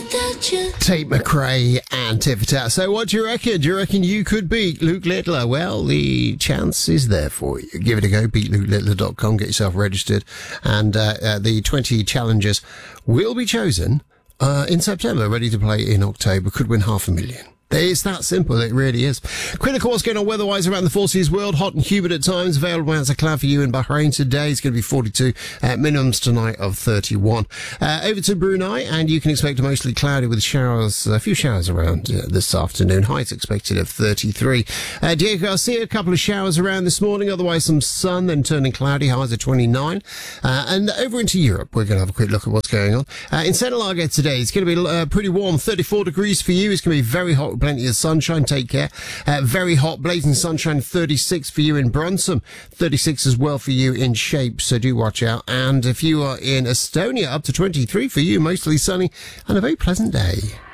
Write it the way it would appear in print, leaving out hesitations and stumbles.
Tate McRae and Tit for Tat. So what do you reckon? Do you reckon you could beat Luke Littler? Well, the chance is there for you. Give it a go. BeatLukeLittler.com. Get yourself registered. And the 20 challengers will be chosen in September, ready to play in October. Could win $500,000. It's that simple, it really is. Critical what's going on weather-wise around the Four Seas world. Hot and humid at times. Available amounts of cloud for you in Bahrain today. It's going to be 42. Minimums tonight of 31. Over to Brunei, and you can expect a mostly cloudy with showers, a few showers around this afternoon. Highs expected of 33. Diego Garcia, a couple of showers around this morning. Otherwise, some sun, then turning cloudy. Highs of 29. And over into Europe, we're going to have a quick look at what's going on. In St. Lago today, it's going to be pretty warm. 34 degrees for you. It's going to be very hot. Plenty of sunshine, take care. Very hot, blazing sunshine, 36 for you in Brunssum, 36 as well for you in Shape, so do watch out. And if you are in Estonia, up to 23 for you, mostly sunny and a very pleasant day.